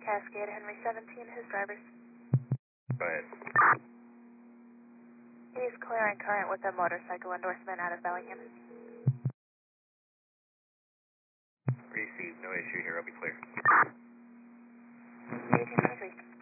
Cascade, Henry 17, his drivers. Go ahead. He's clearing current with a motorcycle endorsement out of Bellingham. Received, no issue here, I'll be clear. 1823.